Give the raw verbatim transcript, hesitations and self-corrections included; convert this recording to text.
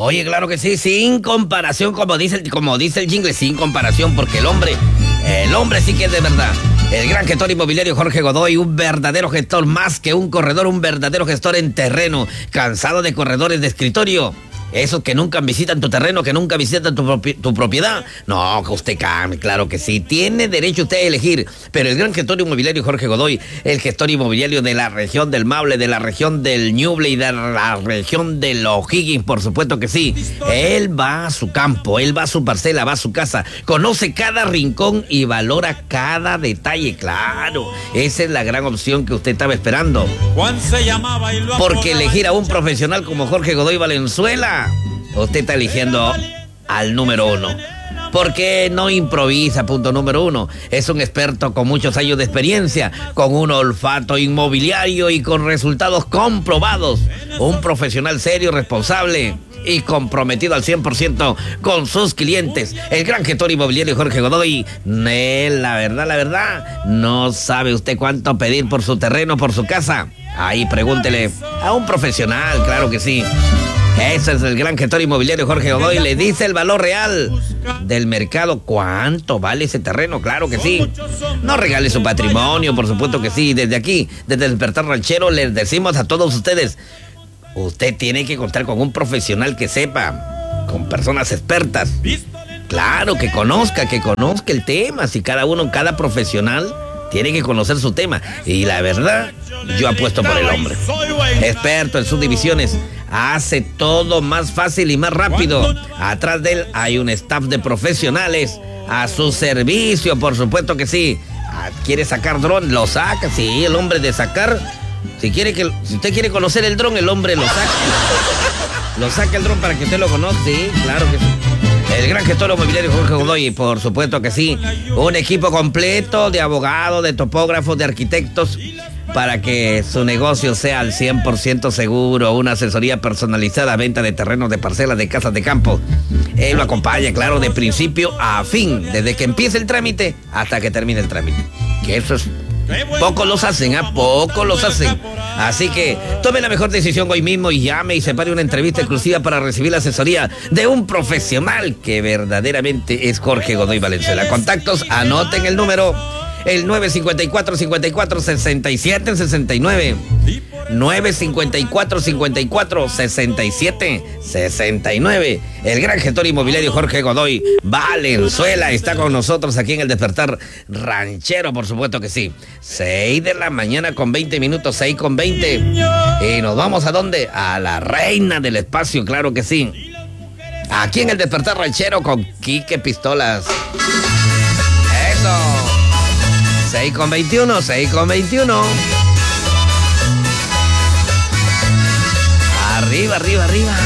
Oye, claro que sí, sin comparación, como dice, el, como dice el jingle, sin comparación, porque el hombre, el hombre sí que es de verdad. El gran gestor inmobiliario Jorge Godoy, un verdadero gestor, más que un corredor, un verdadero gestor en terreno, cansado de corredores de escritorio. Esos que nunca visitan tu terreno, que nunca visitan tu, propi- tu propiedad. No, que usted cambie, claro que sí. Tiene derecho usted a elegir. Pero el gran gestor inmobiliario Jorge Godoy, el gestor inmobiliario de la región del Maule, de la región del Ñuble y de la región de los O'Higgins, por supuesto que sí. Él va a su campo, él va a su parcela, va a su casa, conoce cada rincón y valora cada detalle. Claro, esa es la gran opción que usted estaba esperando. Porque elegir a un profesional como Jorge Godoy Valenzuela, usted está eligiendo al número uno. Porque no improvisa, punto número uno. Es un experto con muchos años de experiencia, con un olfato inmobiliario y con resultados comprobados. Un profesional serio, responsable y comprometido al cien por ciento con sus clientes. El gran gestor inmobiliario Jorge Godoy, él, la verdad, la verdad, no sabe usted cuánto pedir por su terreno, por su casa. Ahí pregúntele a un profesional, claro que sí. Ese es el gran gestor inmobiliario Jorge Godoy. Le dice el valor real del mercado. ¿Cuánto vale ese terreno? Claro que sí. No regale su patrimonio, por supuesto que sí. Desde aquí, desde el Despertar Ranchero, les decimos a todos ustedes, usted tiene que contar con un profesional que sepa, con personas expertas. Claro, que conozca, que conozca el tema. Si cada uno, cada profesional tiene que conocer su tema. Y la verdad, yo apuesto por el hombre. Experto en subdivisiones. Hace todo más fácil y más rápido. Atrás de él hay un staff de profesionales a su servicio, por supuesto que sí. ¿Quiere sacar dron? Lo saca, sí, el hombre de sacar. Si quiere que, si usted quiere conocer el dron, el hombre lo saca. Lo saca el dron para que usted lo conozca, sí, claro que sí. El gran gestor inmobiliario Jorge Godoy, por supuesto que sí. Un equipo completo de abogados, de topógrafos, de arquitectos, para que su negocio sea al cien por ciento seguro. Una asesoría personalizada, venta de terrenos, de parcelas, de casas de campo. Él lo acompaña, claro, de principio a fin, desde que empiece el trámite hasta que termine el trámite. Que eso es... Pocos los hacen, ¿ah? ¿eh? Pocos los hacen. Así que tome la mejor decisión hoy mismo y llame y separe una entrevista exclusiva para recibir la asesoría de un profesional que verdaderamente es Jorge Godoy Valenzuela. Contactos, anoten el número, el nueve cinco cuatro, cinco cuatro, seis siete seis nueve. nueve cinco cuatro, cinco cuatro, seis siete seis nueve. El gran gestor inmobiliario Jorge Godoy Valenzuela está con nosotros aquí en el Despertar Ranchero, por supuesto que sí. seis de la mañana con veinte minutos, seis con veinte. Y nos vamos ¿a dónde? A la reina del espacio, claro que sí. Aquí en el Despertar Ranchero con Quique Pistolas. Eso. seis con veintiuno, seis con veintiuno. Arriba, arriba, arriba.